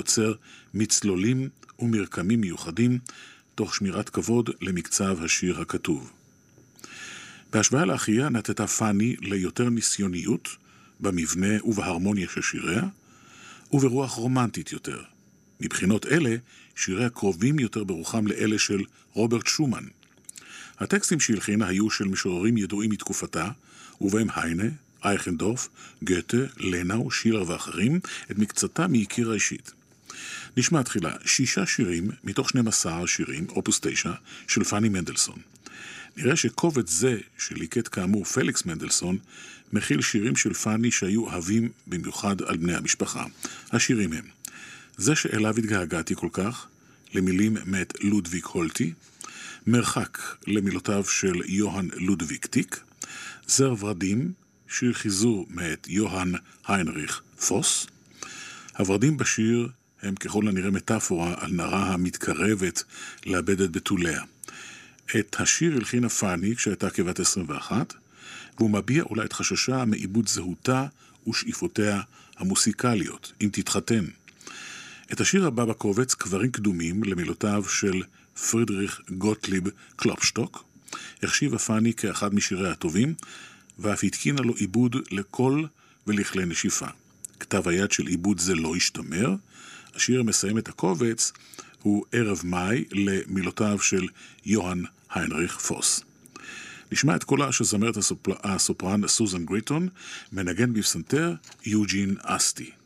יוצר מצלולים ומרקמים מיוחדים, תוך שמירת כבוד למקצב השיר הכתוב. בהשוואה לאחיה נטטה פאני ליותר ניסיוניות במבנה ובהרמוניה של שיריה, וברוח רומנטית יותר. מבחינות אלה, שיריה קרובים יותר ברוחם לאלה של רוברט שומן. הטקסטים שהלחינה היו של משוררים ידועים מתקופתה, ובהם היינה, אייכנדורף, גתה, לנאו, שילר ואחרים, את מקצתה מהכירה אישית. נשמע תחילה 6 שירים מתוך 12 שירים, אופוס 9, של פאני מנדלסון. נראה שקובץ זה, שליקט כאמור פליקס מנדלסון, מכיל שירים של פאני שהיו אהבים במיוחד על בני המשפחה. השירים הם: זה שאליו התגעגעתי כל כך, למילים מאת לודוויג הולטי, מרחק למילותיו של יוהן לודוויג טיק, זר ורדים, שיר חיזור מאת יוהן היינריך פוס. הורדים בשיר הם ככל הנראה מטאפורה על נערה המתקרבת לאבד את בתוליה. את השיר הלחינה פאני כשהייתה כבת 21, והוא מביע אולי את חששה מאיבוד זהותה ושאיפותיה המוסיקליות, אם תתחתן. את השיר הבא בקובץ, קברים קדומים, למילותיו של פרידריך גוטליב קלופשטוק, החשיבה פאני כאחד משיריה הטובים, ואף התקינה לו עיבוד לקול ולכלי נשיפה. כתב היד של עיבוד זה לא השתמר. השיר המסיים את הקובץ הוא ערב מאי למילותיו של יוהן היינריך פוס. נשמע את קולה של זמרת הסופרן סוזן גריטון, מנגן בפסנתר יוג'ין אסטי.